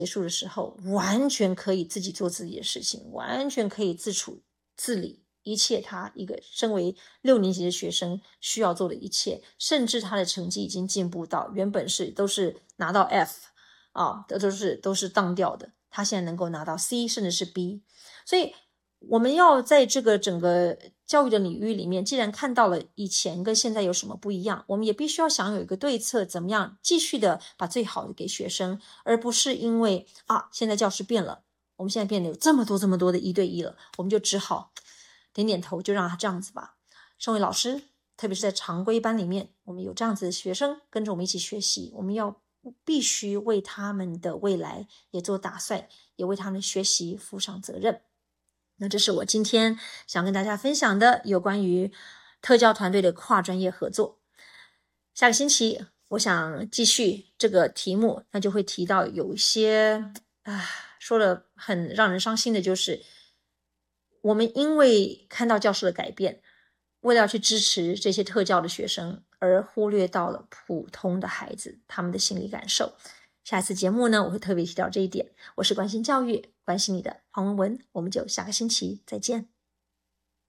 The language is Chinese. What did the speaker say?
结束的时候，完全可以自己做自己的事情，完全可以自处自理一切他一个身为6年级的学生需要做的一切，甚至他的成绩已经进步到原本都是拿到 F 都是当掉的，他现在能够拿到 C 甚至是 B。 所以我们要在这个整个教育的领域里面，既然看到了以前跟现在有什么不一样，我们也必须要想有一个对策，怎么样继续的把最好的给学生，而不是因为现在教室变了，我们现在变得有这么多的1对1了，我们就只好点点头，就让他这样子吧。身为老师，特别是在常规班里面，我们有这样子的学生跟着我们一起学习，我们必须为他们的未来也做打算，也为他们的学习负上责任。那这是我今天想跟大家分享的有关于特教团队的跨专业合作。下个星期我想继续这个题目，那就会提到有一些说了很让人伤心的，就是我们因为看到教室的改变，为了要去支持这些特教的学生，而忽略到了普通的孩子他们的心理感受。下一次节目呢，我会特别提到这一点。我是关心教育，关心你的黄文文，我们就下个星期再见。